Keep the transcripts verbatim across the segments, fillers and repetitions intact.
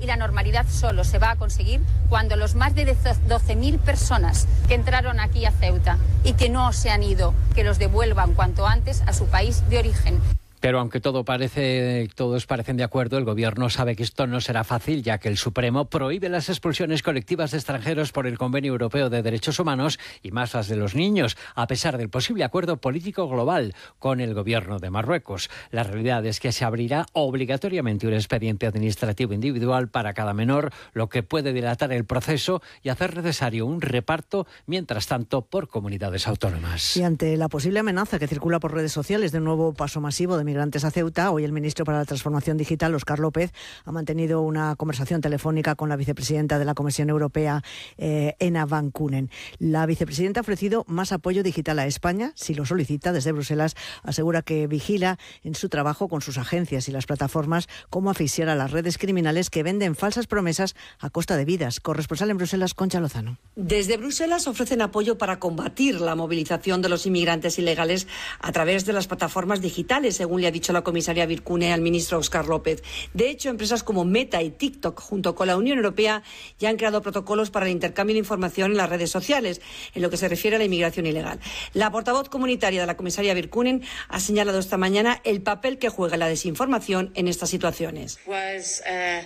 la normalidad solo se va a conseguir cuando los más de doce mil personas que entraron aquí a Ceuta y que no se han ido, que los devuelvan cuanto antes a su país de origen. Pero aunque todo parece, todos parecen de acuerdo, el Gobierno sabe que esto no será fácil, ya que el Supremo prohíbe las expulsiones colectivas de extranjeros por el Convenio Europeo de Derechos Humanos y más las de los niños, a pesar del posible acuerdo político global con el Gobierno de Marruecos. La realidad es que se abrirá obligatoriamente un expediente administrativo individual para cada menor, lo que puede dilatar el proceso y hacer necesario un reparto, mientras tanto, por comunidades autónomas. Y ante la posible amenaza que circula por redes sociales de un nuevo paso masivo de migrantes a Ceuta, hoy el ministro para la Transformación Digital, Óscar López, ha mantenido una conversación telefónica con la vicepresidenta de la Comisión Europea, eh, Ena Van Kunen. La vicepresidenta ha ofrecido más apoyo digital a España, si lo solicita. Desde Bruselas asegura que vigila en su trabajo con sus agencias y las plataformas cómo asfixiar a las redes criminales que venden falsas promesas a costa de vidas. Corresponsal en Bruselas, Concha Lozano. Desde Bruselas ofrecen apoyo para combatir la movilización de los inmigrantes ilegales a través de las plataformas digitales, según le ha dicho la comisaria Vircune al ministro Óscar López. De hecho, empresas como Meta y TikTok, junto con la Unión Europea, ya han creado protocolos para el intercambio de información en las redes sociales, en lo que se refiere a la inmigración ilegal. La portavoz comunitaria de la comisaria Virkunen ha señalado esta mañana el papel que juega la desinformación en estas situaciones. Was, uh...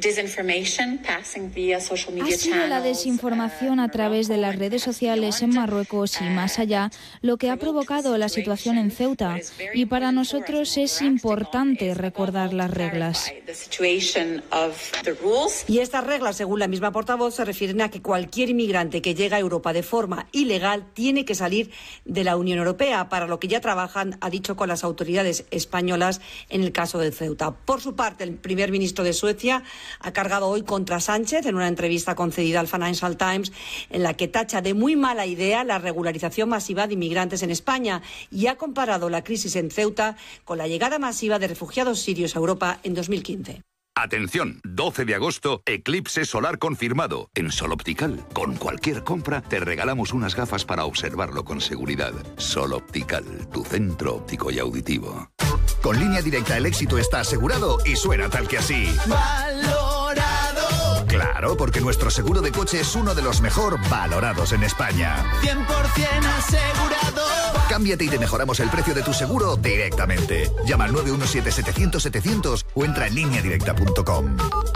Ha sido la desinformación a través de las redes sociales en Marruecos y más allá lo que ha provocado la situación en Ceuta, y para nosotros es importante recordar las reglas. Y estas reglas, según la misma portavoz, se refieren a que cualquier inmigrante que llega a Europa de forma ilegal tiene que salir de la Unión Europea, para lo que ya trabajan, ha dicho, con las autoridades españolas en el caso de Ceuta. Por su parte, el primer ministro de Suecia ha cargado hoy contra Sánchez en una entrevista concedida al Financial Times, en la que tacha de muy mala idea la regularización masiva de inmigrantes en España, y ha comparado la crisis en Ceuta con la llegada masiva de refugiados sirios a Europa en dos mil quince. Atención, doce de agosto, eclipse solar confirmado. En Sol Optical, con cualquier compra, te regalamos unas gafas para observarlo con seguridad. Sol Optical, tu centro óptico y auditivo. Con Línea Directa el éxito está asegurado y suena tal que así. ¡Valorado! Claro, porque nuestro seguro de coche es uno de los mejor valorados en España. cien por ciento asegurado. Cámbiate y te mejoramos el precio de tu seguro directamente. Llama al nueve uno siete, setecientos, setecientos o entra en línea directa punto com.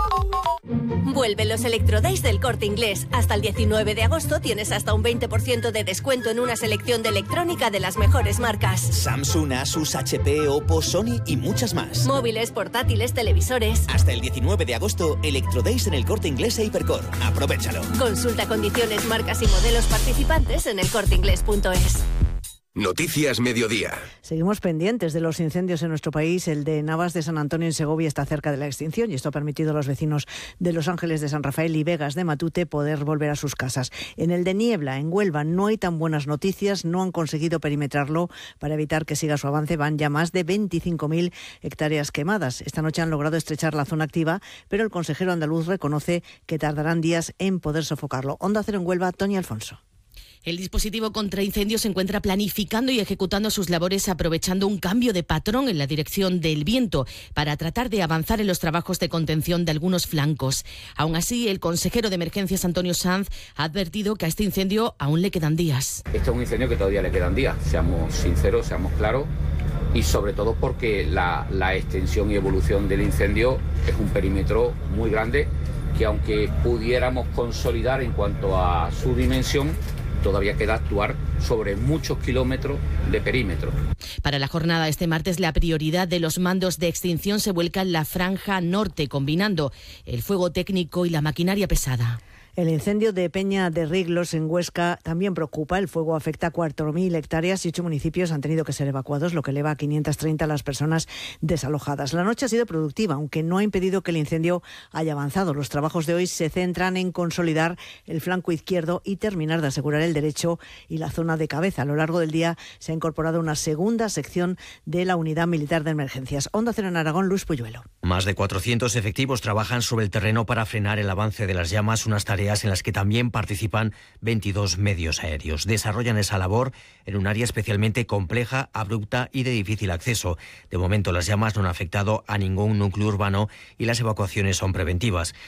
Vuelven los Electrodays del Corte Inglés. Hasta el diecinueve de agosto tienes hasta un veinte por ciento de descuento en una selección de electrónica de las mejores marcas. Samsung, Asus, H P, Oppo, Sony y muchas más. Móviles, portátiles, televisores. Hasta el diecinueve de agosto, Electrodays en el Corte Inglés e Hipercor. Aprovéchalo. Consulta condiciones, marcas y modelos participantes en el corte inglés punto es. Noticias Mediodía. Seguimos pendientes de los incendios en nuestro país. El de Navas de San Antonio en Segovia está cerca de la extinción y esto ha permitido a los vecinos de Los Ángeles de San Rafael y Vegas de Matute poder volver a sus casas. En el de Niebla, en Huelva, no hay tan buenas noticias. No han conseguido perimetrarlo para evitar que siga su avance. Van ya más de veinticinco mil hectáreas quemadas. Esta noche han logrado estrechar la zona activa, pero el consejero andaluz reconoce que tardarán días en poder sofocarlo. Onda Cero en Huelva, Tony Alfonso. El dispositivo contra incendios se encuentra planificando y ejecutando sus labores aprovechando un cambio de patrón en la dirección del viento para tratar de avanzar en los trabajos de contención de algunos flancos. Aún así, el consejero de emergencias, Antonio Sanz, ha advertido que a este incendio aún le quedan días. Este es un incendio que todavía le quedan días, seamos sinceros, seamos claros, y sobre todo porque la, la extensión y evolución del incendio es un perímetro muy grande que, aunque pudiéramos consolidar en cuanto a su dimensión, todavía queda actuar sobre muchos kilómetros de perímetro. Para la jornada este martes, la prioridad de los mandos de extinción se vuelca en la franja norte, combinando el fuego técnico y la maquinaria pesada. El incendio de Peña de Riglos en Huesca también preocupa. El fuego afecta a cuatro mil hectáreas y ocho municipios han tenido que ser evacuados, lo que eleva a quinientas treinta las personas desalojadas. La noche ha sido productiva, aunque no ha impedido que el incendio haya avanzado. Los trabajos de hoy se centran en consolidar el flanco izquierdo y terminar de asegurar el derecho y la zona de cabeza. A lo largo del día se ha incorporado una segunda sección de la Unidad Militar de Emergencias. Onda Cero en Aragón, Luis Puyuelo. Más de cuatrocientos efectivos trabajan sobre el terreno para frenar el avance de las llamas, unas tareas en las que también participan veintidós medios aéreos. Desarrollan esa labor en un área especialmente compleja, abrupta y de difícil acceso. De momento las llamas no han afectado a ningún núcleo urbano y las evacuaciones son preventivas.